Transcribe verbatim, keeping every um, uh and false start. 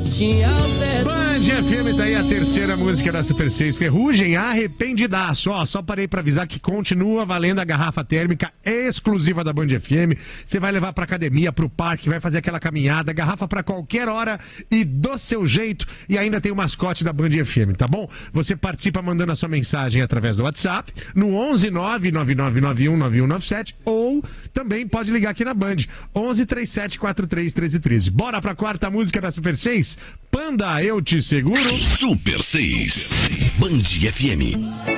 Band F M, tá aí a terceira música da Super seis. Ferrugem, arrependidaço. Ó, só parei pra avisar que continua valendo a garrafa térmica exclusiva da Band F M. Você vai levar pra academia, pro parque, vai fazer aquela caminhada, garrafa pra qualquer hora e do seu jeito. E ainda tem o mascote da Band F M, tá bom? Você participa mandando a sua mensagem através do WhatsApp no onze nove nove nove nove um nove um nove sete ou também pode ligar aqui na Band onze três sete quatro três um três um três. Bora pra quarta música da Super seis? Panda, eu te seguro. Super seis, Band F M.